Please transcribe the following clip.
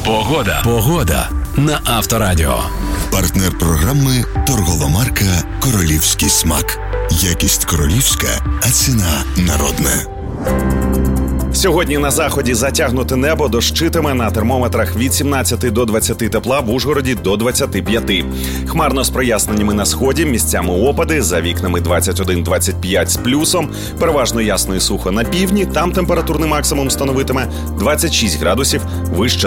Погода на Авторадіо. Партнер програми торгова марка «Королівський смак». Якість королівська, а ціна народна. Сьогодні на заході затягнуте небо, дощитиме, на термометрах від 17 до 20 тепла, в Ужгороді до 25. Хмарно з проясненнями на сході, місцями опади, за вікнами 21-25 з плюсом, переважно ясно і сухо на півдні, там температурний максимум становитиме 26 градусів, вище